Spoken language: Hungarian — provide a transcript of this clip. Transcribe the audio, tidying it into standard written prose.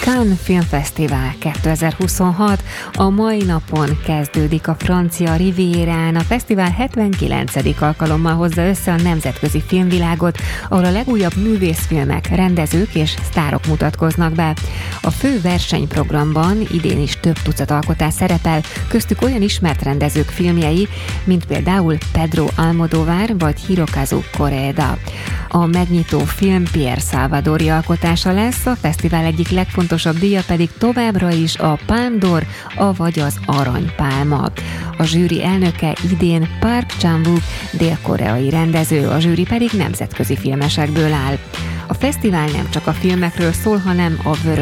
Cannes Filmfesztivál 2026. A mai napon kezdődik a francia Rivierán. A fesztivál 79. alkalommal hozza össze a nemzetközi filmvilágot, ahol a legújabb művészfilmek, rendezők és sztárok mutatkoznak be. A fő versenyprogramban idén is több tucat alkotás szerepel, köztük olyan ismert rendezők filmjei, mint például Pedro Almodóvar vagy Hirokazu Koreeda. A megnyitó film Pierre Salvadori alkotása lesz, a fesztivál egyik legfontosabb díja pedig továbbra is a Palme d'Or, avagy az Aranypálma. A zsűri elnöke idén Park Chan-wook, dél-koreai rendező, a zsűri pedig nemzetközi filmesekből áll. A fesztivál nem csak a filmekről szól, hanem a